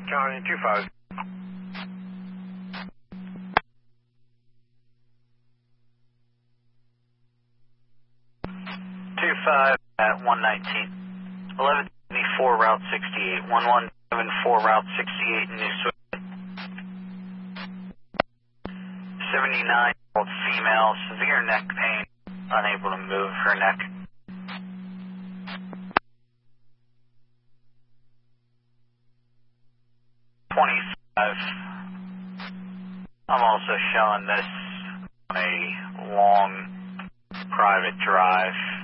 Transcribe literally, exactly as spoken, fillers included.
County two five. two five at one nineteen. eleven seventy-four Route sixty-eight. one one seven four Route sixty-eight in New Swift. seventy-nine-year-old female, severe neck pain, unable to move her neck. twenty-five. I'm also showing this on a long private drive.